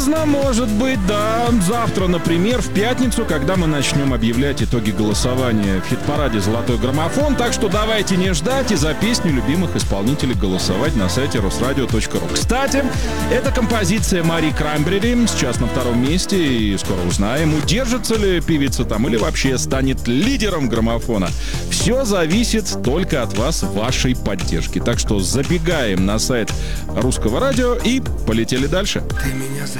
поздно, может быть, да. Завтра, например, в пятницу, когда мы начнем объявлять итоги голосования в хит-параде «Золотой граммофон». Так что давайте не ждать и за песню любимых исполнителей голосовать на сайте rosradio.ru. Кстати, это композиция Мари Краймбрери, сейчас на втором месте, и скоро узнаем, удержится ли певица там или вообще станет лидером граммофона. Все зависит только от вас, вашей поддержки. Так что забегаем на сайт Русского радио и полетели дальше.